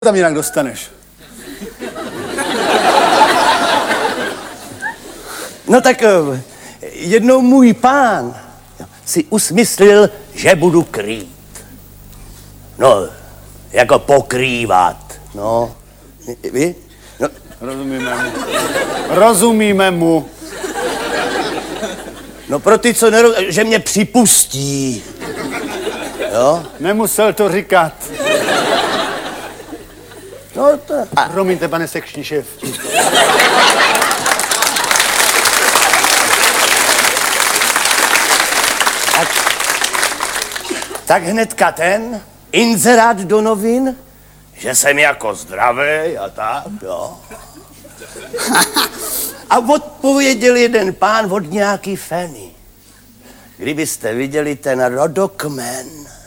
Tam jinak dostaneš. No tak jednou můj pán si usmyslil, že budu krýt. No, jako pokrývat, no. Vy? No. Rozumíme mu. No pro ty, co že mě připustí. Jo? Nemusel to říkat. No to... Promiňte, pane sekční šéf. Tak hnedka ten inzerát do novin, že jsem jako zdravý a tak, jo. A odpověděl jeden pán od nějaký feny. Kdybyste viděli ten rodokmen,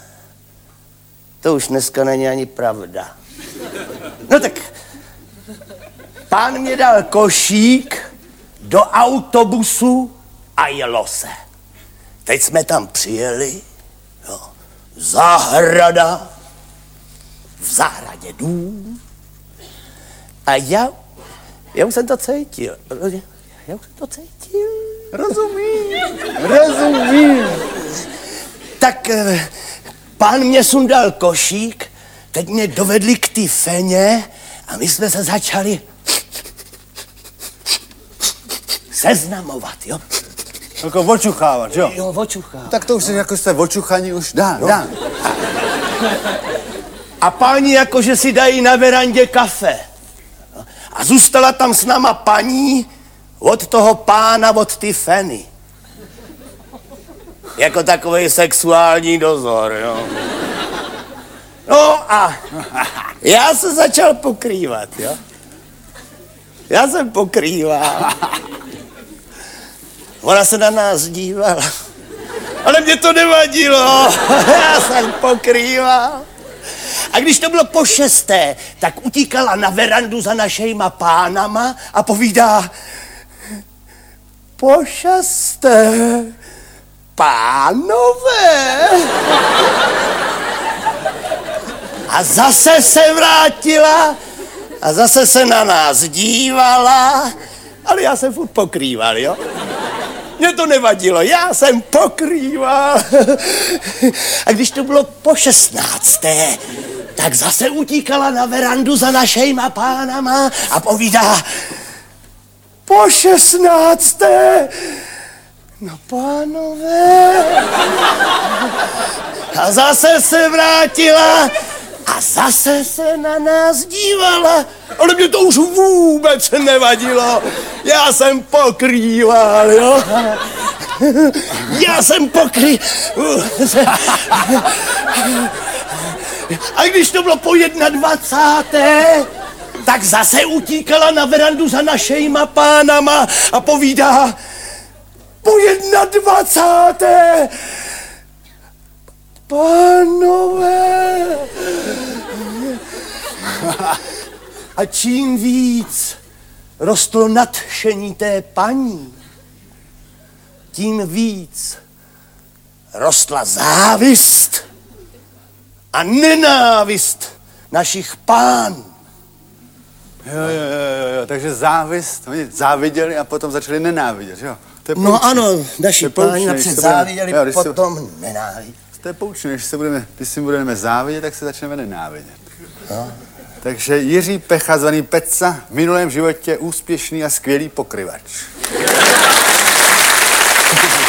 to už dneska není ani pravda. No tak, pán mě dal košík do autobusu a jelo se. Teď jsme tam přijeli, jo, zahrada, v zahradě dům a já už jsem to cítil. Rozumím. Tak pán mě sundal košík, teď mě dovedli k té feně a my jsme se začali seznamovat, jo. Jako očuchávat, jo? Jo, očuchávat. Tak to už jako jste očuchaní už dá. A páni jakože si dají na verandě kafe. A zůstala tam s náma paní od toho pána, od ty feny. Jako takový sexuální dozor, jo. No a já se začal pokrývat, jo. Já jsem pokrýval. Ona se na nás dívala. Ale mě to nevadilo. Já jsem pokrýval. A když to bylo po 6., tak utíkala na verandu za našejma pánama a povídá: po 6., pánové. A zase se vrátila a zase se na nás dívala, ale já jsem furt pokrýval, jo? Mně to nevadilo, já jsem pokrýval. A když to bylo po 16., tak zase utíkala na verandu za našejma pánama a povídá: po 16., no pánové. A zase se vrátila a zase se na nás dívala, ale mě to už vůbec nevadilo. Já jsem pokrýval, jo? Já jsem pokrýval. A když to bylo po 21., tak zase utíkala na verandu za našejma pánama a povídá: po 21., pánové. A čím víc rostlo nadšení té paní, tím víc rostla závist a nenávist našich pánů. Jo, takže závist, oni záviděli a potom začali nenávidět, jo? No ano, naši páni napřed záviděli, potom nenávidět. To je poučné, když si budeme závidět, tak se začneme nenávidět. No. Takže Jiří Pecha, zvaný Peca, v minulém životě úspěšný a skvělý pokryvač.